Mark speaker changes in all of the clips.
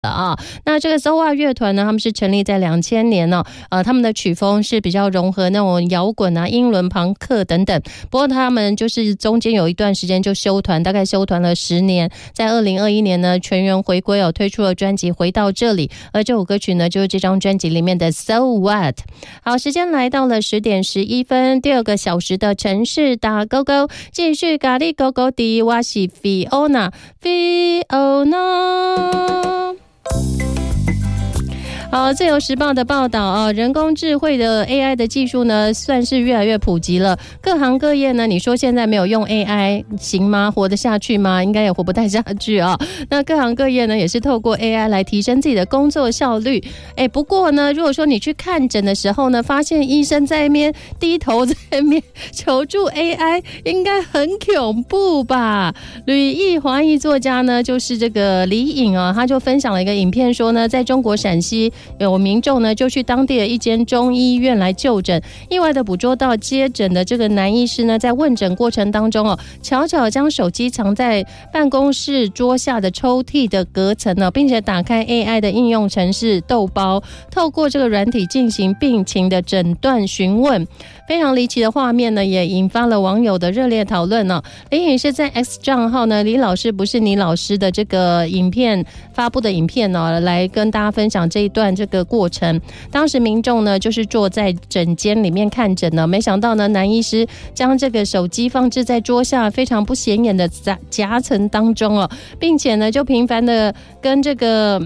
Speaker 1: 那这个 ZOA 乐团呢，他们是成立在2000年哦，他们的曲风是比较融合那种摇滚啊、英伦、朋克等等。不过他们就是中间有一段时间就休团，大概休团了10年，在2021年呢全员回归哦，推出了专辑《回到这里》，而这首歌曲呢就是这张专辑里面的 So What。好，时间来到了10点11分，第2个小时的城市打勾勾，继续咖喱勾勾的，我是 Fiona。好，自由时报的报道啊，人工智慧的 AI 的技术呢，算是越来越普及了。各行各业呢，你说现在没有用 AI 行吗？活得下去吗？应该也活不太下去啊。那各行各业呢，也是透过 AI 来提升自己的工作效率。不过呢，如果说你去看诊的时候呢，发现医生在那边低头在那边求助 AI， 应该很恐怖吧？旅艺华裔作家呢，就是这个李颖啊，他就分享了一个影片说呢，在中国陕西有民众呢就去当地的一间中医院来就诊，意外的捕捉到接诊的这个男医师呢，在问诊过程当中悄悄将手机藏在办公室桌下的抽屉的隔层并且打开 AI 的应用程式豆包，透过这个软体进行病情的诊断询问。非常离奇的画面呢，也引发了网友的热烈讨论呢。李颖是在 X 账号呢，李老师不是你老师的这个影片发布的影片呢，来跟大家分享这一段这个过程。当时民众呢，就是坐在诊间里面看诊呢，没想到呢，男医师将这个手机放置在桌下非常不显眼的夹层当中并且呢，就频繁的跟这个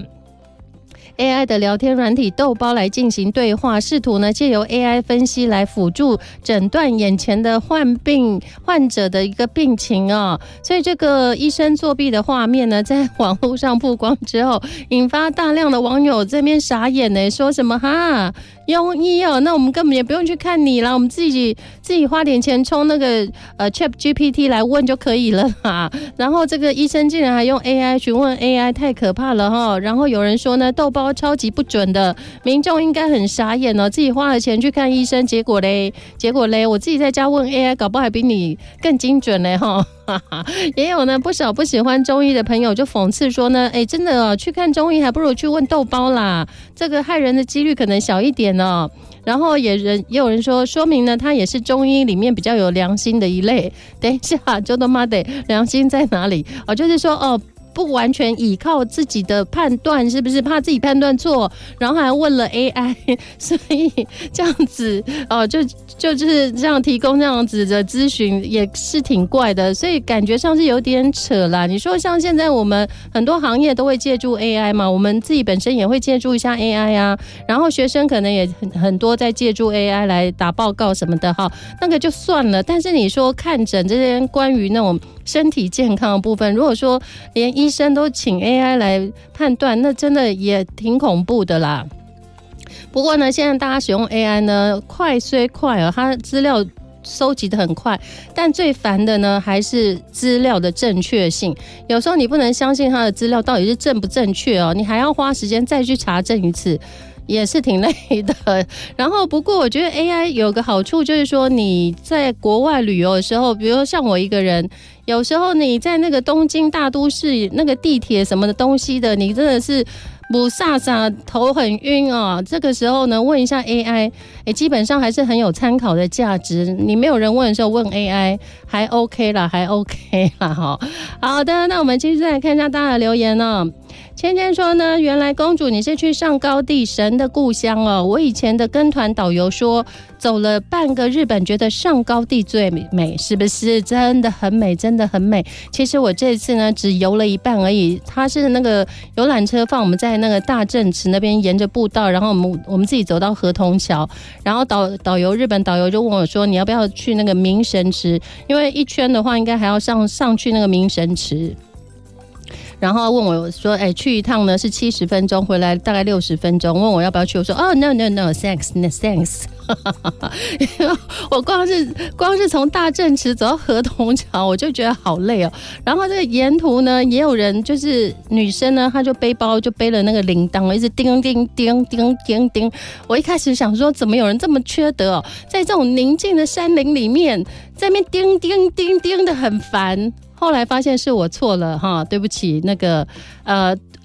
Speaker 1: AI 的聊天软体豆包来进行对话，试图呢借由 AI 分析来辅助诊断眼前的患者的一个病情所以这个医生作弊的画面呢，在网络上曝光之后，引发大量的网友这边傻眼呢，说什么哈庸医那我们根本也不用去看你啦，我们自己花点钱充那个ChatGPT 来问就可以了啦。然后这个医生竟然还用 AI 询问 AI， 太可怕了然后有人说呢，豆包超级不准的，民众应该很傻眼自己花了钱去看医生，结果嘞，我自己在家问 AI， 搞不好还比你更精准嘞也有呢不少不喜欢中医的朋友就讽刺说呢，真的去看中医还不如去问豆包啦，这个害人的几率可能小一点然后也有人说明呢，他也是中医里面比较有良心的一类。等一下，就他妈的良心在哪里就是说不完全依靠自己的判断，是不是怕自己判断错，然后还问了 AI， 所以这样子就是这样提供这样子的咨询也是挺怪的，所以感觉上是有点扯啦。你说像现在我们很多行业都会借助 AI 嘛，我们自己本身也会借助一下 AI 啊，然后学生可能也很多在借助 AI 来打报告什么的那个就算了。但是你说看诊这些关于那种身体健康的部分，如果说连医生都请 AI 来判断，那真的也挺恐怖的啦。不过呢，现在大家使用 AI 呢，快虽快它资料收集的很快，但最烦的呢还是资料的正确性。有时候你不能相信它的资料到底是正不正确你还要花时间再去查证一次，也是挺累的。然后不过我觉得 AI 有个好处，就是说你在国外旅游的时候，比如说像我一个人，有时候你在那个东京大都市那个地铁什么的东西的，你真的是不飒飒头很晕这个时候呢，问一下 AI，基本上还是很有参考的价值。你没有人问的时候问 AI 还 OK 啦好的，那我们继续再来看一下大家的留言芊芊说呢，原来公主你是去上高地，神的故乡我以前的跟团导游说，走了半个日本，觉得上高地最美，是不是？真的很美，真的很美。其实我这次呢，只游了一半而已。它是那个游览车放我们在那个大正池那边沿着步道，然后我们自己走到河童桥，然后日本导游就问我说，你要不要去那个明神池？因为一圈的话，应该还要上去那个明神池。然后问我说去一趟呢是70分钟，回来大概60分钟，问我要不要去，我说no thanks 我光是从大正池走到河童桥，我就觉得好累然后这个沿途呢，也有人就是女生呢，她就背包就背了那个铃铛，一直叮叮叮叮叮叮。我一开始想说，怎么有人这么缺德在这种宁静的山林里面，在那边叮叮叮叮的很烦。后来发现是我错了对不起，那个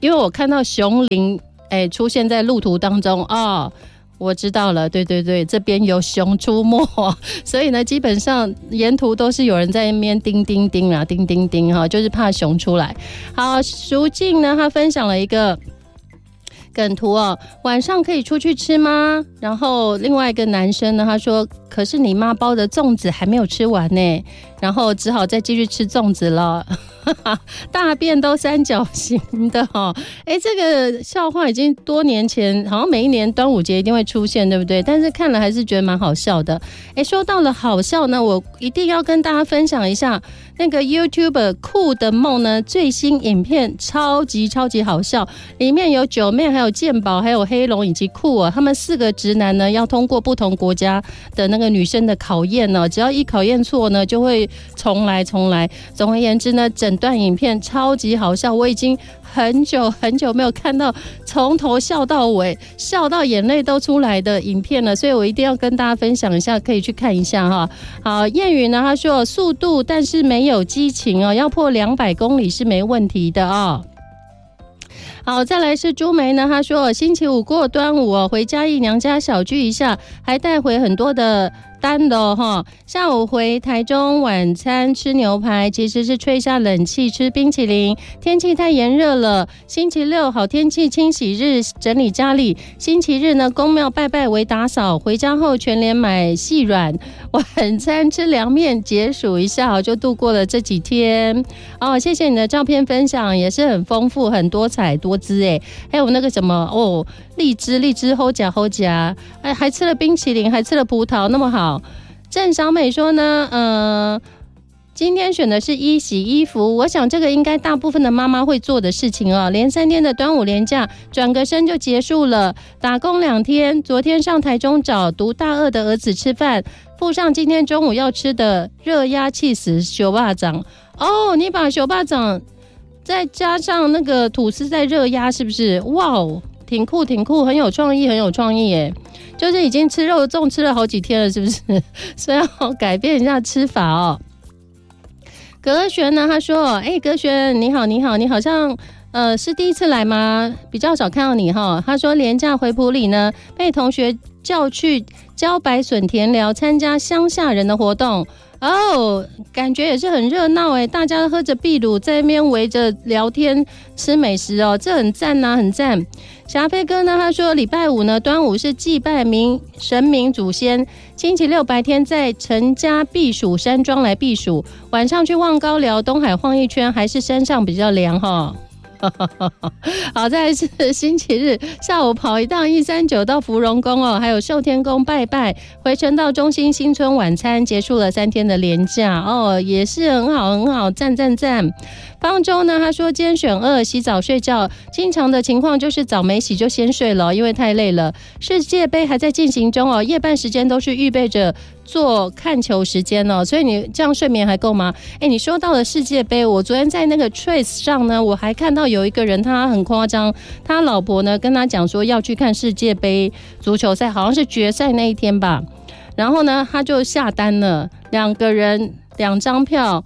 Speaker 1: 因为我看到熊羚出现在路途当中哦，我知道了，对对对，这边有熊出没，所以呢，基本上沿途都是有人在那边叮叮叮啊，叮叮叮哈，就是怕熊出来。好，淑静呢，他分享了一个梗图哦，晚上可以出去吃吗？然后另外一个男生呢，他说，可是你妈包的粽子还没有吃完呢，然后只好再继续吃粽子了。大便都三角形的哦，这个笑话已经多年前，好像每一年端午节一定会出现，对不对？但是看了还是觉得蛮好笑的。说到了好笑呢，我一定要跟大家分享一下那个 YouTuber 酷的梦呢，最新影片超级好笑，里面有九妹，还有健宝，还有黑龙以及酷哦，他们4个直男呢要通过不同国家的那个女生的考验呢，只要一考验错呢，就会重来。总而言之呢，整段影片超级好笑，我已经很久没有看到从头笑到尾，笑到眼泪都出来的影片了，所以我一定要跟大家分享一下，可以去看一下哈。好，谚语呢，他说速度但是没有激情哦，要破200公里是没问题的哦。好，再来是朱梅呢，她说星期五过端午哦，回嘉义娘家小聚一下，还带回很多的单的哦，下午回台中晚餐吃牛排，其实是吹下冷气吃冰淇淋，天气太炎热了。星期六好天气，清洗日整理家里，星期日呢公庙拜拜为打扫，回家后全联买细软，晚餐吃凉面解暑一下就度过了这几天哦。谢谢你的照片分享，也是很丰富很多彩多姿还有那个什么哦，荔枝齁夹，还吃了冰淇淋，还吃了葡萄，那么好。郑小美说呢，今天选的是洗衣服，我想这个应该大部分的妈妈会做的事情哦。连3天的端午连假，转个身就结束了，打工2天，昨天上台中找读大2的儿子吃饭，附上今天中午要吃的热压气死小巴掌哦，你把小巴掌再加上那个吐司再热压，是不是？哇哦，挺酷，很有创意耶！就是已经吃肉粽吃了好几天了，是不是？所以要改变一下吃法哦。格璇呢，他说：“格璇你好，你好像是第一次来吗？比较少看到你哈。”他说连假回埔里呢，被同学叫去茭白笋田寮参加乡下人的活动。哦，感觉也是很热闹大家喝着秘鲁在那边围着聊天吃美食哦，这很赞啊，很赞。霞飞哥呢，他说礼拜5呢，端午是祭拜神明祖先，星期6白天在陈家避暑山庄来避暑，晚上去望高寮东海晃一圈，还是山上比较凉哈。好，再来是星期日下午跑一趟139到芙蓉宫哦，还有寿天宫拜拜，回程到中心新村晚餐，结束了3天的连假哦，也是很好，赞。方舟呢，他说今天选2，洗澡睡觉，经常的情况就是澡没洗就先睡了，因为太累了。世界杯还在进行中哦，夜半时间都是预备着做看球时间哦，所以你这样睡眠还够吗？你说到了世界杯，我昨天在那个 Trace 上呢，我还看到有一个人他很夸张，他老婆呢跟他讲说要去看世界杯足球赛，好像是决赛那一天吧，然后呢他就下单了，2个人2张票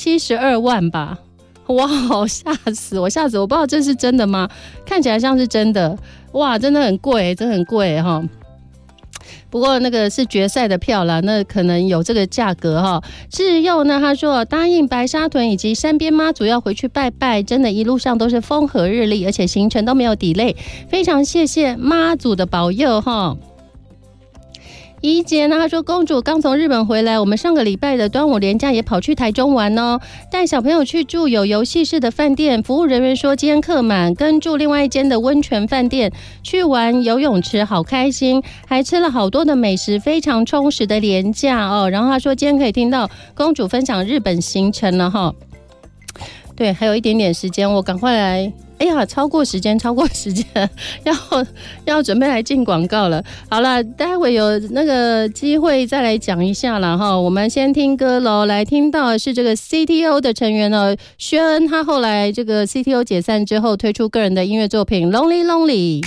Speaker 1: 72万吧。哇，吓死我！我不知道这是真的吗？看起来像是真的。哇，真的很贵哈。不过那个是决赛的票啦，那可能有这个价格哈。智佑呢，他说答应白沙屯以及山边妈祖要回去拜拜，真的一路上都是风和日丽，而且行程都没有 delay， 非常谢谢妈祖的保佑哈。怡杰呢，他说公主刚从日本回来，我们上个礼拜的端午连假也跑去台中玩哦，带小朋友去住有游戏室的饭店，服务人员说今天客满，跟住另外一间的温泉饭店，去玩游泳池好开心，还吃了好多的美食，非常充实的连假哦。然后他说今天可以听到公主分享日本行程了哈。对，还有一点点时间，我赶快来。哎呀，超过时间，要准备来进广告了。好了，待会有那个机会再来讲一下了哈。我们先听歌喽，来听到的是这个 CTO 的成员薛恩，他后来这个 CTO 解散之后推出个人的音乐作品 Lonely Lonely。